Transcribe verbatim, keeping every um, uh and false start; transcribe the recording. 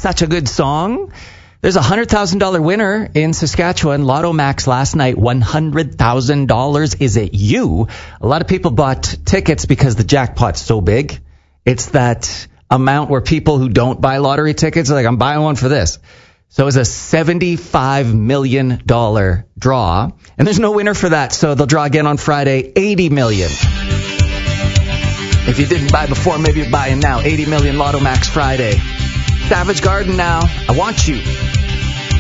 such a good song. There's a one hundred thousand dollars winner in Saskatchewan. Lotto Max last night, one hundred thousand dollars. Is it you? A lot of people bought tickets because the jackpot's so big. It's that amount where people who don't buy lottery tickets are like, I'm buying one for this. So it was a seventy-five million dollars draw. And there's no winner for that, so they'll draw again on Friday, eighty million dollars. If you didn't buy before, maybe you're buying now. eighty million dollars Lotto Max Friday. Savage Garden now. I want you.